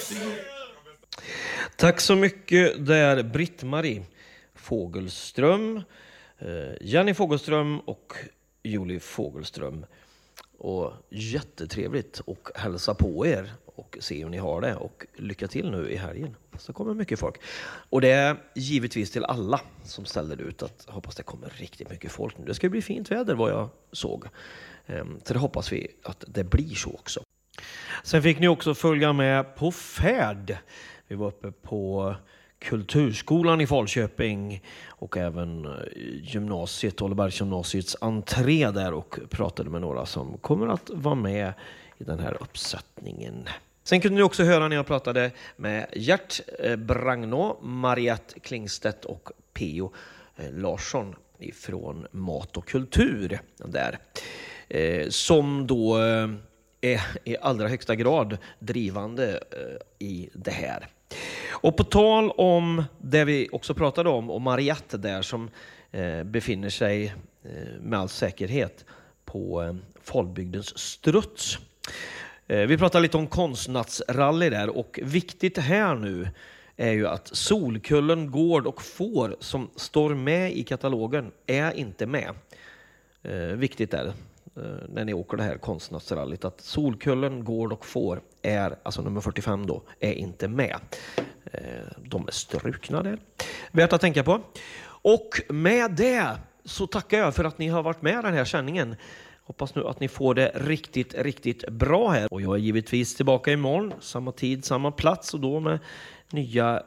Tack så mycket där Britt-Marie Fogelström, Jenny Fogelström och Julie Fogelström. Och jättetrevligt och hälsa på er och se hur ni har det och lycka till nu i helgen. Så kommer mycket folk. Och det är givetvis till alla som ställer ut att hoppas det kommer riktigt mycket folk nu. Det ska bli fint väder vad jag såg. Så det hoppas vi att det blir så också. Sen fick ni också följa med på färd. Vi var uppe på Kulturskolan i Falköping och även gymnasiet, Ollebergsgymnasiets entré där och pratade med några som kommer att vara med i den här uppsättningen. Sen kunde ni också höra när jag pratade med Gert Bragnå, Mariette Klingstedt och P.O. Larsson ifrån Mat och kultur där. Som då är i allra högsta grad drivande i det här. Och på tal om det vi också pratade om och Mariette där som befinner sig med all säkerhet på Falbygdens struts. Vi pratade lite om konstnattsrally där och viktigt här nu är ju att Solkullen, Gård och Får som står med i katalogen är inte med. Viktigt är när ni åker det här konstnattsrallyt att Solkullen, Gård och Får är, alltså nummer 45 då, är inte med. De är strukna där. Värt att tänka på. Och med det så tackar jag för att ni har varit med den här sändningen. Hoppas nu att ni får det riktigt, riktigt bra här. Och jag är givetvis tillbaka imorgon. Samma tid, samma plats och då med nya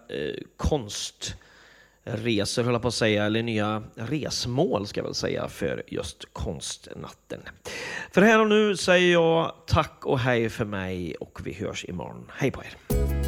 konstresor höll jag på att säga. Eller nya resmål ska jag väl säga för just konstnatten. För här och nu säger jag tack och hej för mig och vi hörs imorgon. Hej på er!